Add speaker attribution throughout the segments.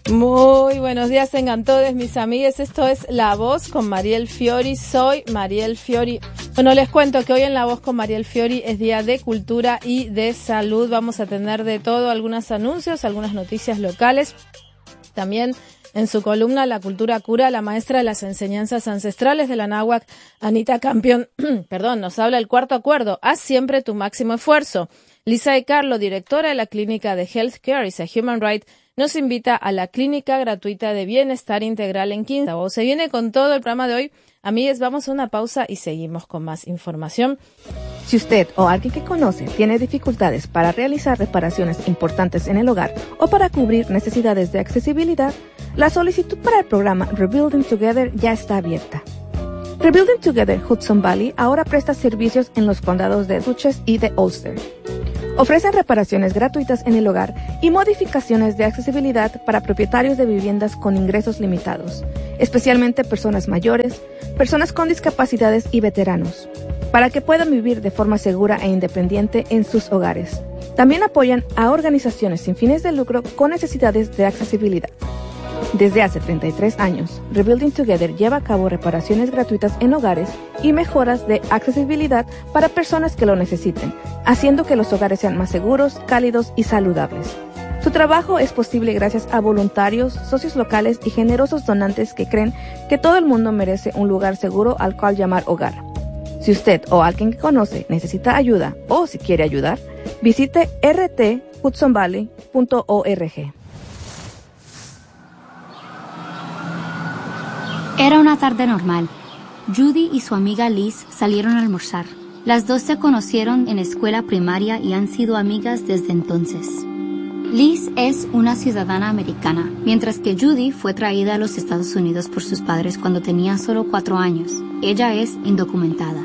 Speaker 1: Muy buenos días, tengan todos mis amigues. Esto es La Voz con Mariel Fiori. Soy Mariel Fiori. Bueno, les cuento que hoy en La Voz con Mariel Fiori es Día de Cultura y de Salud. Vamos a tener de todo, algunos anuncios, algunas noticias locales. También en su columna La Cultura Cura, la maestra de las enseñanzas ancestrales de la náhuatl, Anita Campión, nos habla el cuarto acuerdo. Haz siempre tu máximo esfuerzo. Lisa de Carlo, directora de la clínica de Healthcare is a Human Right, nos invita a la clínica gratuita de bienestar integral en Quinta. Se viene con todo el programa de hoy. Amigues, vamos a una pausa y seguimos con más información.
Speaker 2: Si usted o alguien que conoce tiene dificultades para realizar reparaciones importantes en el hogar o para cubrir necesidades de accesibilidad, la solicitud para el programa Rebuilding Together ya está abierta. Rebuilding Together Hudson Valley ahora presta servicios en los condados de Dutchess y de Ulster. Ofrecen reparaciones gratuitas en el hogar y modificaciones de accesibilidad para propietarios de viviendas con ingresos limitados, especialmente personas mayores, personas con discapacidades y veteranos, para que puedan vivir de forma segura e independiente en sus hogares. También apoyan a organizaciones sin fines de lucro con necesidades de accesibilidad. Desde hace 33 años, Rebuilding Together lleva a cabo reparaciones gratuitas en hogares y mejoras de accesibilidad para personas que lo necesiten, haciendo que los hogares sean más seguros, cálidos y saludables. Su trabajo es posible gracias a voluntarios, socios locales y generosos donantes que creen que todo el mundo merece un lugar seguro al cual llamar hogar. Si usted o alguien que conoce necesita ayuda o si quiere ayudar, visite rthudsonvalley.org.
Speaker 3: Era una tarde normal. Judy y su amiga Liz salieron a almorzar. Las dos se conocieron en escuela primaria y han sido amigas desde entonces. Liz es una ciudadana americana, mientras que Judy fue traída a los Estados Unidos por sus padres cuando tenía solo 4 años. Ella es indocumentada.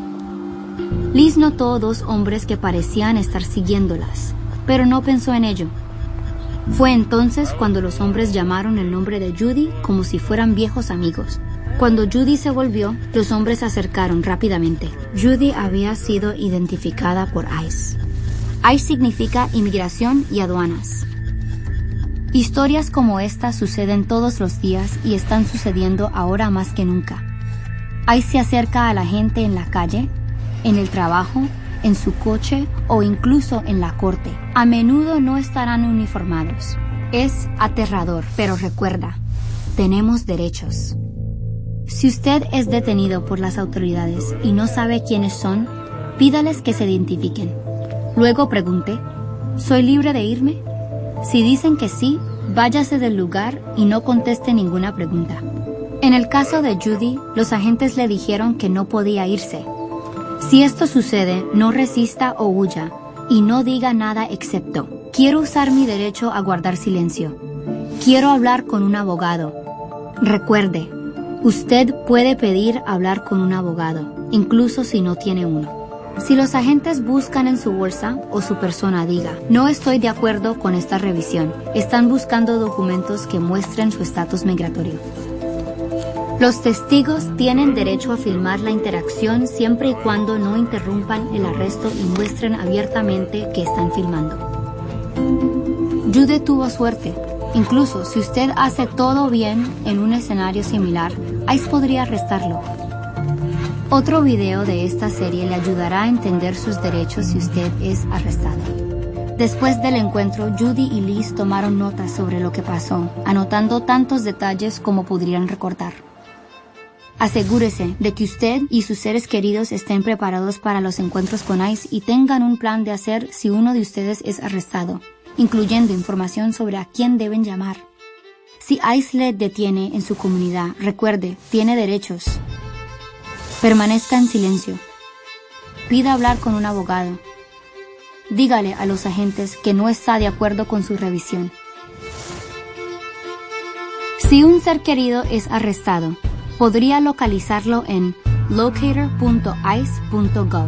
Speaker 3: Liz notó 2 hombres que parecían estar siguiéndolas, pero no pensó en ello. Fue entonces cuando los hombres llamaron el nombre de Judy como si fueran viejos amigos. Cuando Judy se volvió, los hombres se acercaron rápidamente. Judy había sido identificada por ICE. ICE significa inmigración y aduanas. Historias como esta suceden todos los días y están sucediendo ahora más que nunca. ICE se acerca a la gente en la calle, en el trabajo, en su coche o incluso en la corte. A menudo no estarán uniformados. Es aterrador, pero recuerda, tenemos derechos. Si usted es detenido por las autoridades y no sabe quiénes son, pídales que se identifiquen. Luego pregunte, ¿soy libre de irme? Si dicen que sí, váyase del lugar y no conteste ninguna pregunta. En el caso de Judy, los agentes le dijeron que no podía irse. Si esto sucede, no resista o huya, y no diga nada excepto, quiero usar mi derecho a guardar silencio. Quiero hablar con un abogado. Recuerde, usted puede pedir hablar con un abogado, incluso si no tiene uno. Si los agentes buscan en su bolsa o su persona, diga, no estoy de acuerdo con esta revisión. Están buscando documentos que muestren su estatus migratorio. Los testigos tienen derecho a filmar la interacción siempre y cuando no interrumpan el arresto y muestren abiertamente que están filmando. Judy tuvo suerte. Incluso si usted hace todo bien en un escenario similar, ICE podría arrestarlo. Otro video de esta serie le ayudará a entender sus derechos si usted es arrestado. Después del encuentro, Judy y Liz tomaron notas sobre lo que pasó, anotando tantos detalles como pudieran recordar. Asegúrese de que usted y sus seres queridos estén preparados para los encuentros con ICE y tengan un plan de hacer si uno de ustedes es arrestado, incluyendo información sobre a quién deben llamar. Si ICE le detiene en su comunidad, recuerde, tiene derechos. Permanezca en silencio. Pida hablar con un abogado. Dígale a los agentes que no está de acuerdo con su revisión. Si un ser querido es arrestado, podría localizarlo en locator.ice.gov.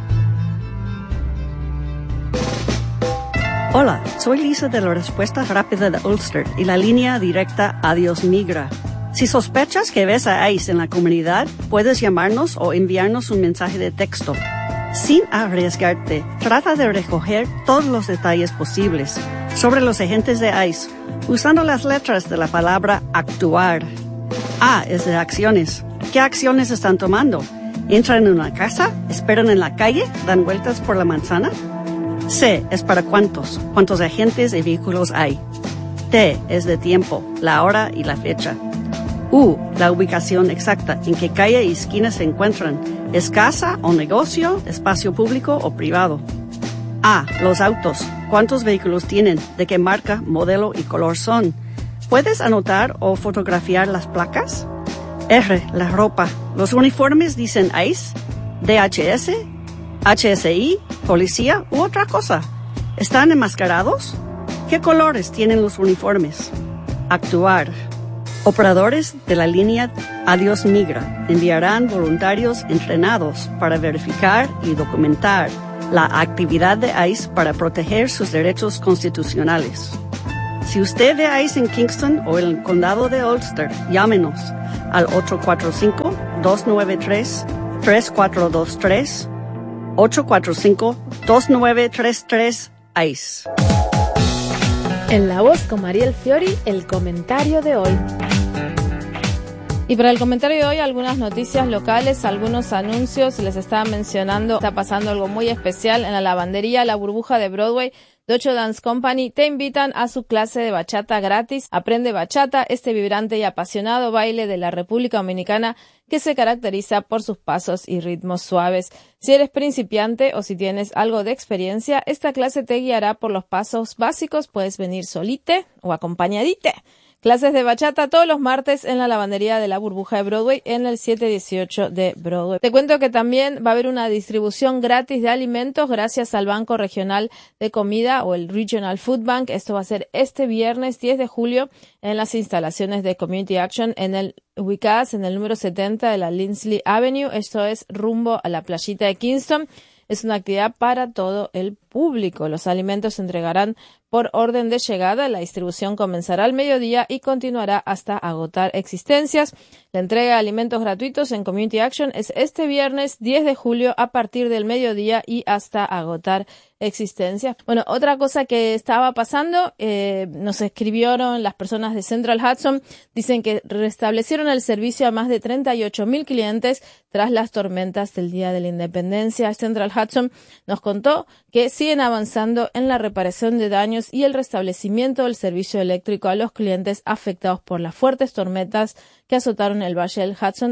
Speaker 4: Hola, soy Lisa de la Respuesta Rápida de Ulster y la línea directa Adiós Migra. Si sospechas que ves a ICE en la comunidad, puedes llamarnos o enviarnos un mensaje de texto. Sin arriesgarte, trata de recoger todos los detalles posibles. sobre los agentes de ICE, usando las letras de la palabra actuar. A es de acciones. ¿Qué acciones están tomando? ¿Entran en una casa? ¿Esperan en la calle? ¿Dan vueltas por la manzana? C es para cuántos agentes y vehículos hay. T es de tiempo, la hora y la fecha. U, la ubicación exacta, en qué calle y esquina se encuentran. ¿Es casa o negocio, espacio público o privado? A, los autos. ¿Cuántos vehículos tienen? ¿De qué marca, modelo y color son? ¿Puedes anotar o fotografiar las placas? R, la ropa. ¿Los uniformes dicen ICE, DHS, HSI, policía u otra cosa? ¿Están enmascarados? ¿Qué colores tienen los uniformes? Actuar. Operadores de la línea Adiós Migra enviarán voluntarios entrenados para verificar y documentar la actividad de ICE para proteger sus derechos constitucionales. Si usted ve ICE en Kingston o en el condado de Ulster, llámenos al 845-293-3423, 845-2933 ICE.
Speaker 1: En La Voz con Mariel Fiori, el comentario de hoy. Y para el comentario de hoy, algunas noticias locales, algunos anuncios. Les estaba mencionando, está pasando algo muy especial en la lavandería La Burbuja de Broadway. Docho Dance Company te invitan a su clase de bachata gratis. Aprende bachata, este vibrante y apasionado baile de la República Dominicana que se caracteriza por sus pasos y ritmos suaves. Si eres principiante o si tienes algo de experiencia, esta clase te guiará por los pasos básicos. Puedes venir solite o acompañadite. Clases de bachata todos los martes en la lavandería de La Burbuja de Broadway en el 718 de Broadway. Te cuento que también va a haber una distribución gratis de alimentos gracias al Banco Regional de Comida o el Regional Food Bank. Esto va a ser este viernes 10 de julio en las instalaciones de Community Action ubicadas en el número 70 de la Lindsley Avenue. Esto es rumbo a la playita de Kingston. Es una actividad para todo el público. Los alimentos se entregarán por orden de llegada. La distribución comenzará al mediodía y continuará hasta agotar existencias. La entrega de alimentos gratuitos en Community Action es este viernes 10 de julio a partir del mediodía y hasta agotar existencias. Bueno, otra cosa que estaba pasando, nos escribieron las personas de Central Hudson, dicen que restablecieron el servicio a más de 38,000 clientes tras las tormentas del Día de la Independencia. Central Hudson nos contó que siguen avanzando en la reparación de daños y el restablecimiento del servicio eléctrico a los clientes afectados por las fuertes tormentas que azotaron el Valle del Hudson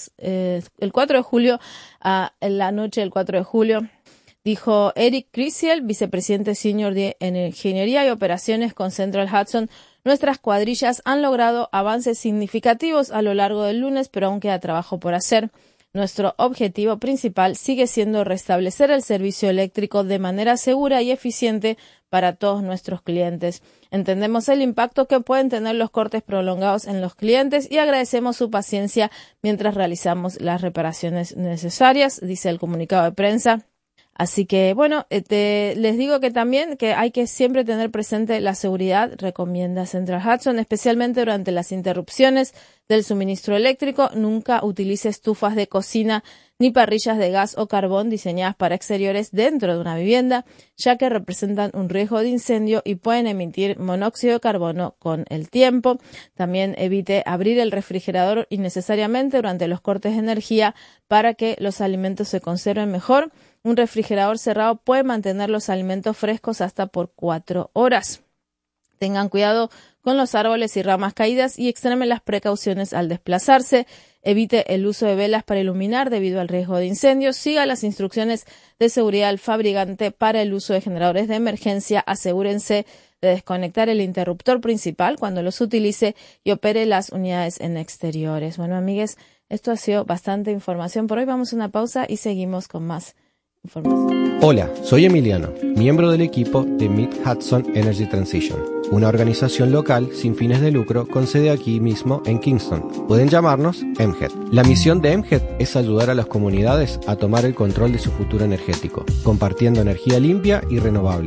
Speaker 1: el 4 de julio, en la noche del 4 de julio. Dijo Eric Crisiel, vicepresidente senior de Ingeniería y Operaciones con Central Hudson. Nuestras cuadrillas han logrado avances significativos a lo largo del lunes, pero aún queda trabajo por hacer. Nuestro objetivo principal sigue siendo restablecer el servicio eléctrico de manera segura y eficiente para todos nuestros clientes. Entendemos el impacto que pueden tener los cortes prolongados en los clientes y agradecemos su paciencia mientras realizamos las reparaciones necesarias, dice el comunicado de prensa. Así que, bueno, les digo que también que hay que siempre tener presente la seguridad, recomienda Central Hudson, especialmente durante las interrupciones del suministro eléctrico. Nunca utilice estufas de cocina ni parrillas de gas o carbón diseñadas para exteriores dentro de una vivienda, ya que representan un riesgo de incendio y pueden emitir monóxido de carbono con el tiempo. También evite abrir el refrigerador innecesariamente durante los cortes de energía para que los alimentos se conserven mejor. Un refrigerador cerrado puede mantener los alimentos frescos hasta por 4 horas. Tengan cuidado con los árboles y ramas caídas y extremen las precauciones al desplazarse. Evite el uso de velas para iluminar debido al riesgo de incendios. Siga las instrucciones de seguridad del fabricante para el uso de generadores de emergencia. Asegúrense de desconectar el interruptor principal cuando los utilice y opere las unidades en exteriores. Bueno, amigues, esto ha sido bastante información por hoy. Vamos a una pausa y seguimos con más información.
Speaker 5: Hola, soy Emiliano, miembro del equipo de Mid Hudson Energy Transition, una organización local sin fines de lucro con sede aquí mismo en Kingston. Pueden llamarnos MHET. La misión de MHET es ayudar a las comunidades a tomar el control de su futuro energético, compartiendo energía limpia y renovable,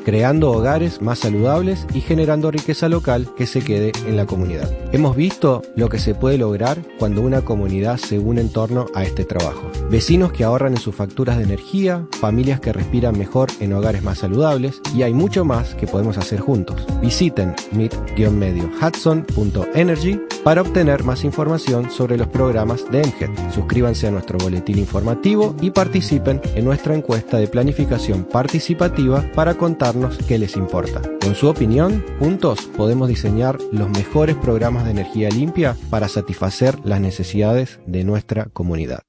Speaker 5: creando hogares más saludables y generando riqueza local que se quede en la comunidad. Hemos visto lo que se puede lograr cuando una comunidad se une en torno a este trabajo. Vecinos que ahorran en sus facturas de energía, familias que respiran mejor en hogares más saludables, y hay mucho más que podemos hacer juntos. Visiten meet-hudson.energy para obtener más información sobre los programas de MHET. Suscríbanse a nuestro boletín informativo y participen en nuestra encuesta de planificación participativa para contarnos qué les importa. Con su opinión, juntos podemos diseñar los mejores programas de energía limpia para satisfacer las necesidades de nuestra comunidad.